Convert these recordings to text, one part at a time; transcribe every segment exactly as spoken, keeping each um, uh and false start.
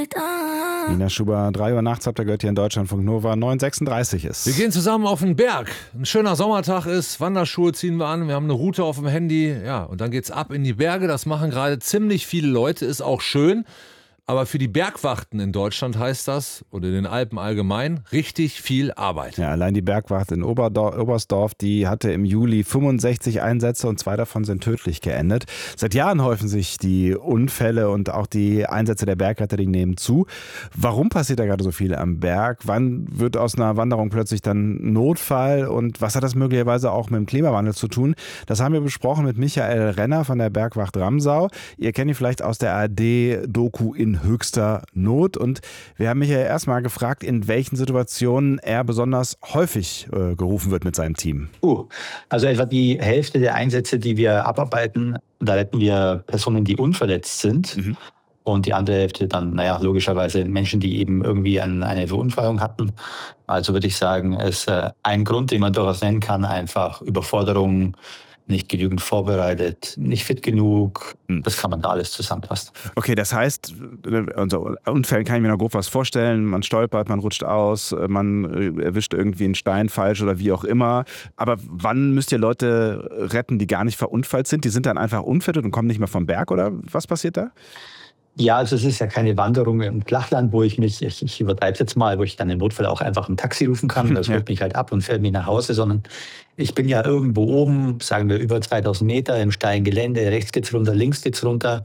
Nina Schuber, drei Uhr nachts habt ihr gehört hier in Deutschlandfunk Nova, neun Uhr sechsunddreißig ist. Wir gehen zusammen auf den Berg. Ein schöner Sommertag ist, Wanderschuhe ziehen wir an, wir haben eine Route auf dem Handy. Ja, und dann geht's ab in die Berge. Das machen gerade ziemlich viele Leute, ist auch schön. Aber für die Bergwachten in Deutschland heißt das, oder in den Alpen allgemein, richtig viel Arbeit. Ja, allein die Bergwacht in Oberdorf, Oberstdorf, die hatte im Juli fünfundsechzig Einsätze und zwei davon sind tödlich geendet. Seit Jahren häufen sich die Unfälle und auch die Einsätze der Bergretter, die nehmen zu. Warum passiert da gerade so viel am Berg? Wann wird aus einer Wanderung plötzlich dann Notfall? Und was hat das möglicherweise auch mit dem Klimawandel zu tun? Das haben wir besprochen mit Michael Renner von der Bergwacht Ramsau. Ihr kennt ihn vielleicht aus der A R D-Doku In höchster Not. Und wir haben Michael erstmal gefragt, in welchen Situationen er besonders häufig äh, gerufen wird mit seinem Team. Uh, also etwa die Hälfte der Einsätze, die wir abarbeiten, da retten wir Personen, die unverletzt sind. Mhm. Und die andere Hälfte dann, naja, logischerweise Menschen, die eben irgendwie an eine Verunfallung hatten. Also würde ich sagen, ist äh, ein Grund, den man durchaus nennen kann, einfach Überforderung, nicht genügend vorbereitet, nicht fit genug. Das kann man da alles zusammenfassen. Okay, das heißt, unter Unfällen kann ich mir noch grob was vorstellen. Man stolpert, man rutscht aus, man erwischt irgendwie einen Stein falsch oder wie auch immer. Aber wann müsst ihr Leute retten, die gar nicht verunfallt sind? Die sind dann einfach unfit und kommen nicht mehr vom Berg oder was passiert da? Ja, also es ist ja keine Wanderung im Flachland, wo ich mich, ich, ich übertreibe es jetzt mal, wo ich dann im Notfall auch einfach ein Taxi rufen kann. Das holt mich halt ab und fährt mich nach Hause, sondern ich bin ja irgendwo oben, sagen wir über zweitausend Meter im steilen Gelände, rechts geht's runter, links geht's runter.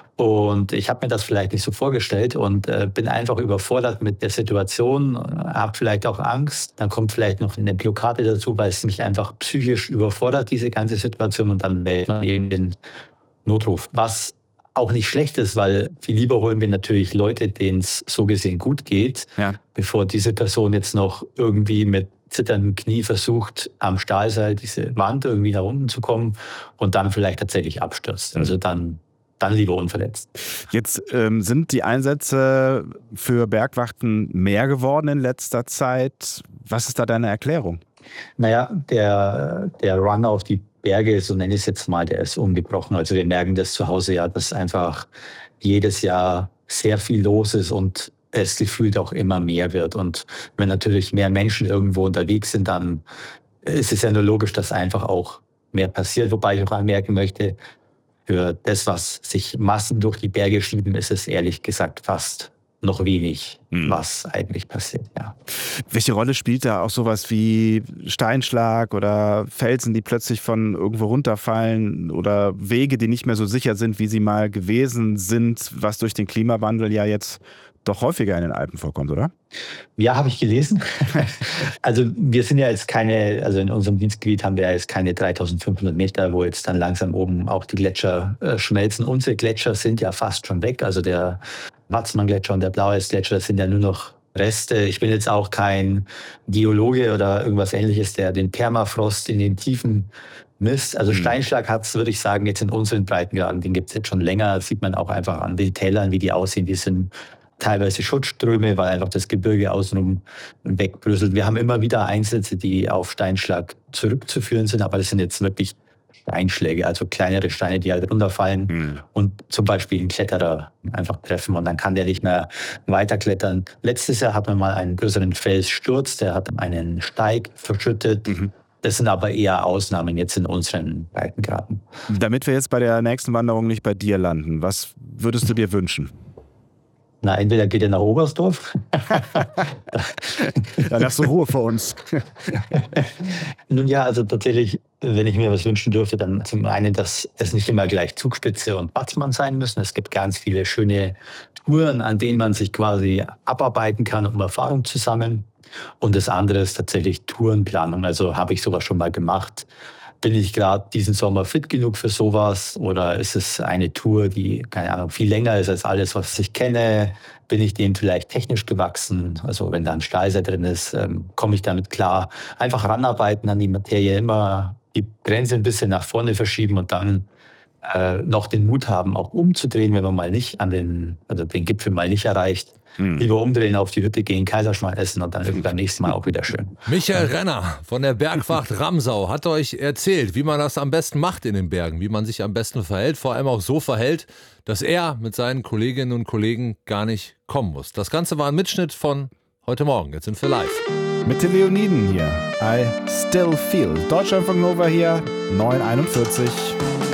Und ich habe mir das vielleicht nicht so vorgestellt und äh, bin einfach überfordert mit der Situation, habe vielleicht auch Angst. Dann kommt vielleicht noch eine Blockade dazu, weil es mich einfach psychisch überfordert, diese ganze Situation. Und dann wählt man eben den Notruf. Was auch nicht schlecht ist, weil viel lieber holen wir natürlich Leute, denen es so gesehen gut geht, ja, bevor diese Person jetzt noch irgendwie mit zitterndem Knie versucht, am Stahlseil diese Wand irgendwie nach unten zu kommen und dann vielleicht tatsächlich abstürzt. Also dann, dann lieber unverletzt. Jetzt ähm, sind die Einsätze für Bergwachten mehr geworden in letzter Zeit. Was ist da deine Erklärung? Naja, der, der Run auf die Berge, so nenne ich es jetzt mal, der ist ungebrochen. Also wir merken das zu Hause ja, dass einfach jedes Jahr sehr viel los ist und es gefühlt auch immer mehr wird. Und wenn natürlich mehr Menschen irgendwo unterwegs sind, dann ist es ja nur logisch, dass einfach auch mehr passiert. Wobei ich auch anmerken möchte, für das, was sich Massen durch die Berge schieben, ist es ehrlich gesagt fast noch wenig, hm. was eigentlich passiert, ja. Welche Rolle spielt da auch sowas wie Steinschlag oder Felsen, die plötzlich von irgendwo runterfallen oder Wege, die nicht mehr so sicher sind, wie sie mal gewesen sind, was durch den Klimawandel ja jetzt doch häufiger in den Alpen vorkommt, oder? Ja, habe ich gelesen. Also wir sind ja jetzt keine, also in unserem Dienstgebiet haben wir ja jetzt keine dreitausendfünfhundert Meter, wo jetzt dann langsam oben auch die Gletscher äh, schmelzen. Unsere Gletscher sind ja fast schon weg, also der Watzmann-Gletscher und der Blaueisgletscher sind ja nur noch Reste. Ich bin jetzt auch kein Geologe oder irgendwas Ähnliches, der den Permafrost in den Tiefen misst. Also Steinschlag hat es, würde ich sagen, jetzt in unseren Breitengraden, den gibt es jetzt schon länger. Das sieht man auch einfach an den Tälern, wie die aussehen. Die sind teilweise Schutzströme, weil einfach das Gebirge außenrum wegbröselt. Wir haben immer wieder Einsätze, die auf Steinschlag zurückzuführen sind, aber das sind jetzt wirklich Steinschläge, also kleinere Steine, die halt runterfallen mhm. und zum Beispiel einen Kletterer einfach treffen und dann kann der nicht mehr weiterklettern. Letztes Jahr hatten wir mal einen größeren Felssturz, der hat einen Steig verschüttet. Mhm. Das sind aber eher Ausnahmen jetzt in unseren Breitengraden. Damit wir jetzt bei der nächsten Wanderung nicht bei dir landen, was würdest du dir wünschen? Na, entweder geht er nach Oberstdorf. Dann hast du Ruhe vor uns. Nun ja, also tatsächlich, wenn ich mir was wünschen dürfte, dann zum einen, dass es nicht immer gleich Zugspitze und Watzmann sein müssen. Es gibt ganz viele schöne Touren, an denen man sich quasi abarbeiten kann, um Erfahrung zu sammeln. Und das andere ist tatsächlich Tourenplanung. Also habe ich sowas schon mal gemacht. Bin ich gerade diesen Sommer fit genug für sowas oder ist es eine Tour, die, keine Ahnung, viel länger ist als alles, was ich kenne? Bin ich dem vielleicht technisch gewachsen? Also wenn da ein Stahlseil drin ist, ähm, komme ich damit klar? Einfach ranarbeiten an die Materie, immer die Grenze ein bisschen nach vorne verschieben und dann äh, noch den Mut haben, auch umzudrehen, wenn man mal nicht an den, also den Gipfel mal nicht erreicht. Hm. Lieber umdrehen, auf die Hütte gehen, Kaiserschmarrn essen und dann irgendwie beim nächsten Mal auch wieder schön. Michael Renner von der Bergwacht Ramsau hat euch erzählt, wie man das am besten macht in den Bergen, wie man sich am besten verhält, vor allem auch so verhält, dass er mit seinen Kolleginnen und Kollegen gar nicht kommen muss. Das Ganze war ein Mitschnitt von heute Morgen. Jetzt sind wir live. Mit den Leoniden hier. I still feel. Deutschlandfunk Nova hier, neun einundvierzig.